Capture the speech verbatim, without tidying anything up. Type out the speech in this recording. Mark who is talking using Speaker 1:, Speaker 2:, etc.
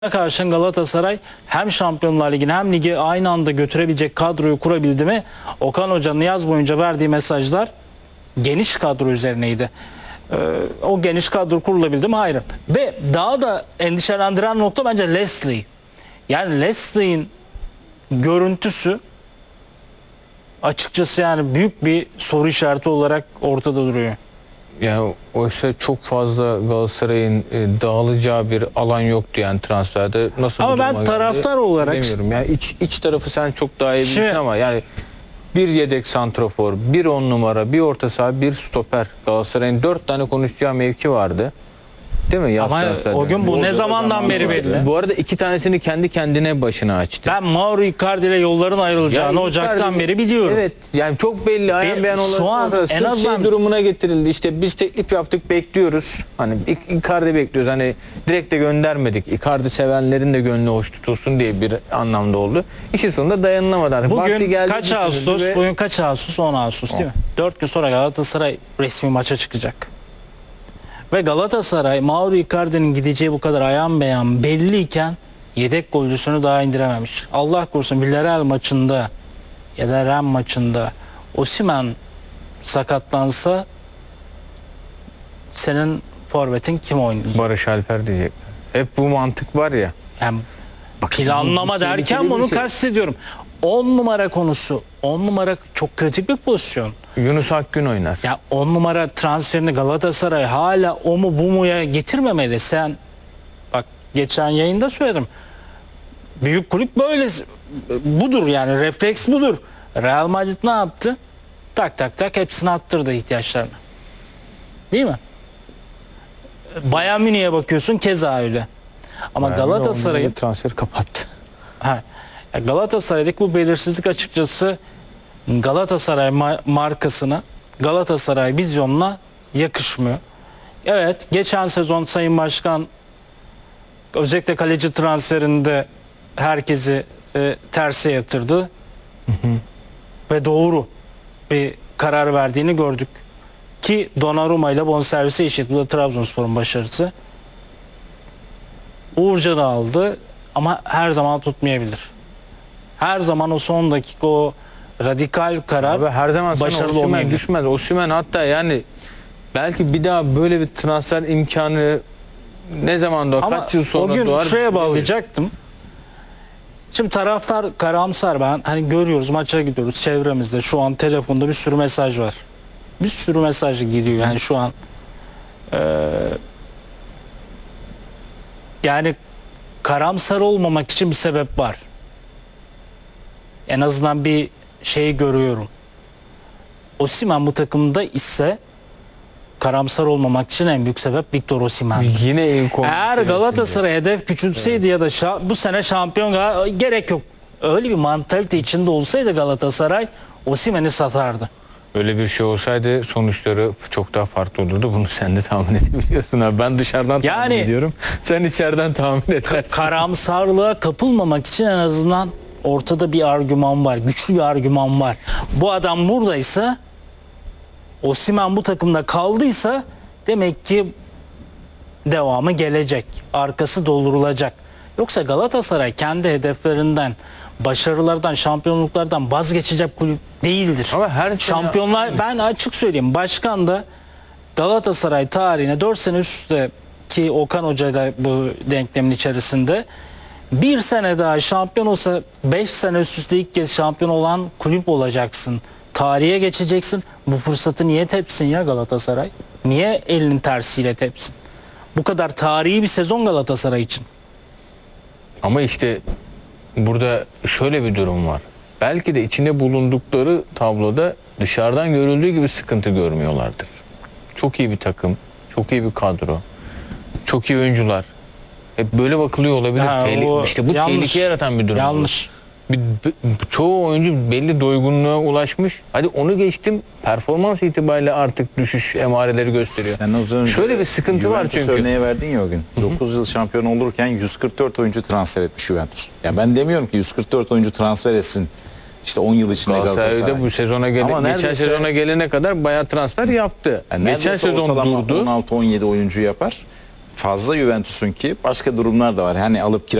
Speaker 1: karşın Galatasaray hem Şampiyonlar Ligi'ni hem ligi aynı anda götürebilecek kadroyu kurabildi mi? Okan Hoca'nın yaz boyunca verdiği mesajlar geniş kadro üzerineydi. Ee, o geniş kadro kurulabildi mi? Hayır. Ve daha da endişelendiren nokta bence Leslie. Yani Leslie'in görüntüsü açıkçası yani büyük bir soru işareti olarak ortada duruyor.
Speaker 2: Yani oysa çok fazla Galatasaray'ın e, dağılacağı bir alan yoktu yani transferde. Nasıl
Speaker 1: ama ben taraftar olarak
Speaker 2: bilmiyorum. Yani iç iç tarafı sen çok daha iyi bilirsin
Speaker 1: Şimdi,
Speaker 2: ama yani bir yedek santrafor, bir on numara, bir orta saha, bir stoper. Galatasaray'ın dört tane konuşacağı mevki vardı. Değil mi? Yaz
Speaker 1: ama o gün bu ne zamandan beri belli.
Speaker 2: Bu arada iki tanesini kendi kendine başına açtı.
Speaker 1: Ben Mauro Icardi ile yolların ayrılacağını
Speaker 2: Yani
Speaker 1: Ocak'tan
Speaker 2: Icardi-
Speaker 1: beri biliyorum.
Speaker 2: Evet yani çok belli ayan beyan olarak
Speaker 1: şu an
Speaker 2: ortada.
Speaker 1: en
Speaker 2: Sırf
Speaker 1: azından-
Speaker 2: şey durumuna getirildi. İşte biz teklif yaptık, bekliyoruz. Hani İ- Icardi bekliyoruz. Hani direkt de göndermedik. Icardi sevenlerin de gönlü hoş tutulsun diye bir anlamda oldu. İşin sonunda dayanılamadı. Artık vakti
Speaker 1: Bugün
Speaker 2: geldi,
Speaker 1: kaç
Speaker 2: düşünüldü
Speaker 1: Ağustos?
Speaker 2: ve-
Speaker 1: Bugün kaç Ağustos? on Ağustos değil mi? dört gün sonra Galatasaray resmi maça çıkacak. Ve Galatasaray Mauro Icardi'nin gideceği bu kadar ayan beyan belliyken yedek golcüsünü daha indirememiş. Allah korusun Villarreal maçında ya da Ren maçında Osimhen sakatlansa senin forvetin kim oynayacak?
Speaker 2: Barış Alper diyecek. Hep bu mantık var ya.
Speaker 1: Yani planlama
Speaker 2: bu
Speaker 1: derken
Speaker 2: tehlikeli bir
Speaker 1: bunu
Speaker 2: şey.
Speaker 1: kastediyorum. on numara konusu. on numara çok kritik bir pozisyon.
Speaker 2: Yunus Akgün oynar.
Speaker 1: Ya on numara transferini Galatasaray hala o mu bu muya getirmemeli. Sen bak geçen yayında söyledim. Büyük kulüp böyle budur yani refleks budur. Real Madrid ne yaptı? Tak tak tak hepsini attırdı ihtiyaçlarını. Değil mi? Bayern Münih'e bakıyorsun keza öyle. Ama
Speaker 2: Yani
Speaker 1: Galatasaray'ın
Speaker 2: onları transferi kapattı.
Speaker 1: Ha, Galatasaray'daki bu belirsizlik açıkçası Galatasaray ma- markasına, Galatasaray vizyonuna yakışmıyor. Evet, geçen sezon Sayın Başkan özellikle kaleci transferinde herkesi e, terse yatırdı. Hı hı. Ve doğru bir karar verdiğini gördük. Ki Donnarumma ile bonservisi eşit. Bu da Trabzonspor'un başarısı. Uğurcan da aldı ama her zaman tutmayabilir. Her zaman o son dakika o radikal karar
Speaker 2: Abi her zaman sana
Speaker 1: başarılı
Speaker 2: Osimhen
Speaker 1: olmayabilir.
Speaker 2: düşmez. Osimhen hatta yani belki bir daha böyle bir transfer imkanı ne zaman doğar,
Speaker 1: Ama
Speaker 2: kaç yıl sonra
Speaker 1: o gün
Speaker 2: doğar?
Speaker 1: şuraya bağlayacaktım. Şimdi taraftar karamsar, ben hani görüyoruz, maça gidiyoruz çevremizde şu an telefonda bir sürü mesaj var. Bir sürü mesaj geliyor yani şu an. Ee, yani karamsar olmamak için bir sebep var. En azından bir şey görüyorum. Osimhen bu takımda ise karamsar olmamak için en büyük sebep Victor Osimhen.
Speaker 2: Yine ilk on
Speaker 1: Eğer
Speaker 2: içerisinde.
Speaker 1: Galatasaray hedef küçülseydi evet. ya da şa- bu sene şampiyon gal- gerek yok. Öyle bir mantalite içinde olsaydı Galatasaray Osimhen'i satardı.
Speaker 2: Öyle bir şey olsaydı sonuçları çok daha farklı olurdu. Bunu sen de tahmin edebiliyorsun abi. Ben dışarıdan
Speaker 1: Yani-
Speaker 2: tahmin ediyorum. Sen içeriden tahmin edersin.
Speaker 1: Karamsarlığa kapılmamak için en azından ortada bir argüman var. Güçlü bir argüman var. Bu adam buradaysa, Osimhen bu takımda kaldıysa demek ki devamı gelecek. Arkası doldurulacak. Yoksa Galatasaray kendi hedeflerinden, başarılardan, şampiyonluklardan vazgeçecek kulüp değildir.
Speaker 2: Ama her sene
Speaker 1: Şampiyonlar,
Speaker 2: aynısı.
Speaker 1: ben açık söyleyeyim, başkan da Galatasaray tarihine dört sene üst üste, ki Okan Hoca da bu denklemin içerisinde, bir sene daha şampiyon olsa beş sene üst üste ilk kez şampiyon olan kulüp olacaksın. Tarihe geçeceksin. Bu fırsatı niye tepsin ya Galatasaray? Niye elinin tersiyle tepsin? Bu kadar tarihi bir sezon Galatasaray için.
Speaker 2: Ama işte burada şöyle bir durum var. Belki de içinde bulundukları tabloda dışarıdan görüldüğü gibi sıkıntı görmüyorlardır. Çok iyi bir takım, çok iyi bir kadro, çok iyi oyuncular. Hep böyle bakılıyor olabilir.
Speaker 1: Ha,
Speaker 2: Tehli-
Speaker 1: o
Speaker 2: işte bu
Speaker 1: yanlış.
Speaker 2: tehlike yaratan bir durum.
Speaker 1: Yanlış.
Speaker 2: Bir, bir- çoğu oyuncu belli doygunluğa ulaşmış. Hadi onu geçtim. Performans itibariyle artık düşüş emareleri gösteriyor.
Speaker 3: Sen az önce
Speaker 2: Şöyle bir sıkıntı var
Speaker 3: Juventus
Speaker 2: çünkü.
Speaker 3: örneği verdin ya o gün. dokuz yıl şampiyon olurken yüz kırk dört oyuncu transfer etmiş Juventus. Ya ben demiyorum ki yüz kırk dört oyuncu transfer etsin. İşte on yıl içinde Galatasaray.
Speaker 2: Galatasaray'da bu sezona gele,
Speaker 3: Ama
Speaker 2: geçen
Speaker 3: neredeyse-
Speaker 2: sezona gelene kadar bayağı transfer yaptı.
Speaker 3: Yani
Speaker 2: geçen
Speaker 3: neredeyse
Speaker 2: sezon
Speaker 3: ortalama
Speaker 2: durdu.
Speaker 3: on altı on yedi oyuncu yapar. fazla Juventus'un ki başka durumlar da var. Hani alıp